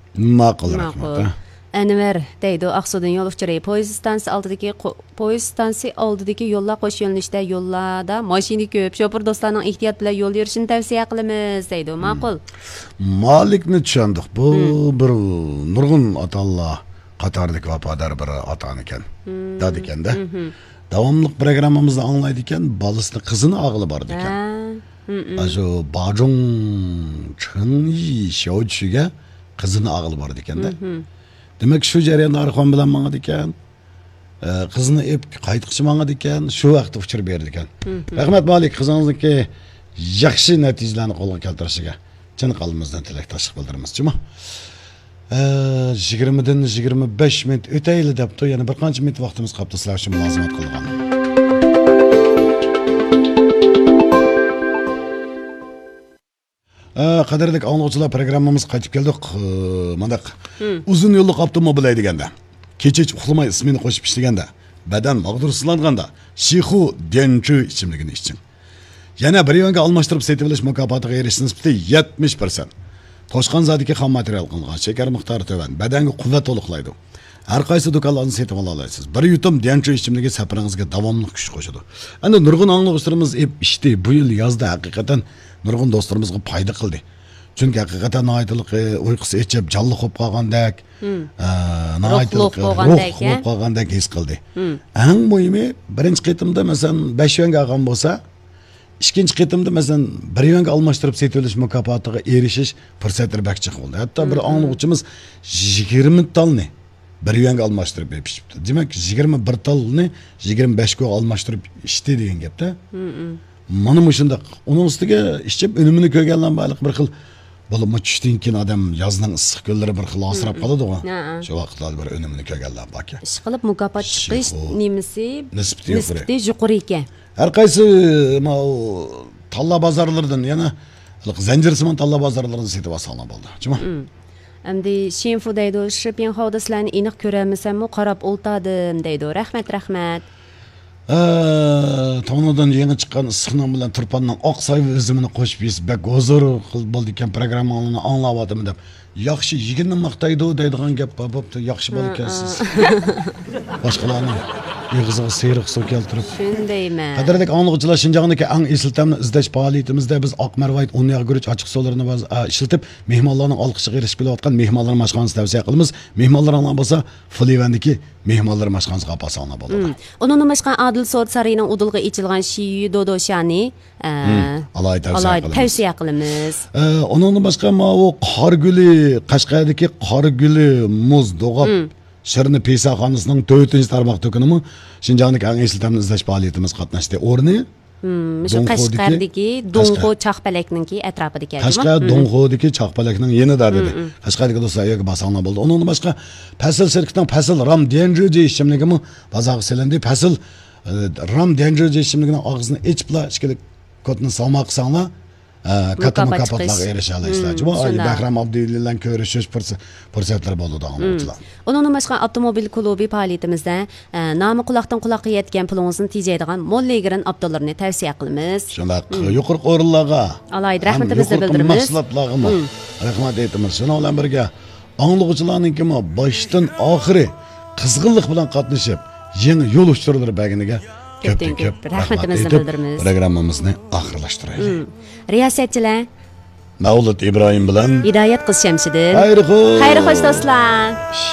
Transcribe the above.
Ma'qul, rahmat. Anvar deydi Aqsudan yo'l uchiri poyezd stansiya oldidagi yo'llar qo'sh yo'nalishda yo'llarda mashina ko'p, shofir do'stlarning ehtiyot bilan yo'l yurishini tavsiya qilamiz deydi. Ma'qul. Malikni tushundik. Bu bir nurg'un atalloh qatorlik vafodor bir ota ekan. Dad ekanda. Davomli programmamizni anglaydi ekan, bolasini qizini og'ili bor ekan. Ajo Bajong Chengyi Xiaochuga qizini og'ili bor ekanda. Demek şu jarayonda arqon bilan mangadi ekan. Qizini qaytqichi mangadi ekan, shu vaqtda uchir berdi ekan. Rahmat Malik, qizingizniki yaxshi natijalarni qo'lga keltirishiga chin qalbimizdan tilakdoshlik bildiramiz, chima. 20 dan 25 minut o'tayli debdi, yana bir qancha minut vaqtimiz qoldi sizlar uchun mulozimat qilgan. Qadrli anglag'uchilar, programmamiz qaytib keldik. Mandaq uzun yo'lli avtomobil haydaganda, kecha uxlamay ismini qo'shib ishlaganda, badan mag'dursizlanganda Shihu Denchu ichimligini iching. Yana bir yonga almashtirib sotib olish mukofotiga erishish nisbati 70%. Toshqon zodiki xom material qilingan, shakar miqdori to'van, badanga quvvat to'liqlaydi. Har qaysi do'konlardan sotib ola olasiz. Bir yutum Denchu ichimligi safaringizga davomli kuch qo'shadi. Endi nurg'un anglag'uchilarimiz ishdi bu yil yozda haqiqatan nurg'un do'stlarimizga foyda qildi. Chunki haqiqatan noyatlik uyqusi ichib jalli qolib qolgandek, noyatlik ruh qolgandek his qildi. Eng muhimi birinchi qitimda masalan 5 yonga olgan bo'lsa, ikkinchi qitimda masalan 1 yonga almashtirib sotib olish mukofotiga erishish fursatlar bakchiq bo'ldi. Hatto bir anglag'uchimiz 20 talni 1 yonga almashtirib berishibdi. Demak 21 talni 25 ga almashtirib ishdi degan gapda. Mana shundaq uning ustiga ishchib unumini ko'rganlar baliq bir xil bo'lib tushdan keyin odam yozning issiq kunlari bir xil asrab qoladi-ku. Shu vaqtlarda bir unumini ko'rganlar bor. Ish qilib mukofot chiqish nimasi nisbati yuqori ekan. Har qaysi talla bozorlaridan yana zanjirsimon talla bozorlaridan sotib olsa bo'ldi. Chima? Endi Shenfu deydi, Shipping hodislarni aniq ko'ramisanmi, qarab o'ltadim deydi. Rahmat. To'g'ridan yangi chiqqan issiqning bilan turpanning oqsoy o'zimini qo'shib yesiz bak huzur bo'ldi ekan programmani anglayapman deb. Yaxshi yigitni maqtaydi deydigan gap bo'pti, yaxshi bo'l ekansiz. Boshqalarning yig'iziga seyriq suv keltirib. Shundaymi? Qadrli anglag'uchilar, Shinjongdagi eng esiltamni izlash faoliyatimizda biz oq marvayt o'nyaq guruch ochiq suvlarini ishlatib, mehmonlarning olqishiga erishib kelayotgan mehmonlar mashqonasini tavsiya qilamiz. Mehmonlarning bo'lsa, Fulivandagi mehmonlar mashqonasiga olsanglar bo'ladi. Uning mashqon Adil Sod sarining udulga ichilgan Shiyu Dodoshani tavsiya qilamiz. Uning boshqa o qorguli, Qashqardagi qorguli muz do'g'ab Şirni Peysaxonasining 4-tarmoq to'kinimi Shinjongdagi eng esiltamni izlash faoliyatimiz qatnashdi. O'rni shu Qashqardagi Dong'o Chaqpalakninki atrofidagi. Qashqar Dong'odagi Chaqpalakning yanida dedi. Qashqardagi do'stlar yo'q basanglar bo'ldi. Uning boshqa Pasal shirkatining Pasal Ram Denju ishimligimi bozorga selindi. Pasal Ram Denju ishimligining og'zini ichibla ishkili kodni salmoq qilsanglar katta mukofotlarga erisha olasizlar. Bu Bahram Abdulla bilan ko'rishish fursatlar bo'ldi anglovchilar. Uning boshqa avtomobil klubi faoliyatimizda nomi quloqdan quloqqa yetgan pulingizni tejaydigan Mollegirin avtolarini tavsiya qilamiz. Shunday yuqori o'rinlarga alayda rahmatimizni bildiramiz. Mahsulotlarga rahmat aytamiz. Shuna bilan birga anglovchilarningki boshdan oxiri qizg'inlik bilan qatnashib, yangi yo'l uchirlar baginiga ko'p rahmatimizni bildiramiz. Programmamizni oxirlashtiraylik. Riyosatchilar Mavlud Ibrohim bilan Hidoyat qiz Shamsiddin. Xayr xo'sh do'stlar.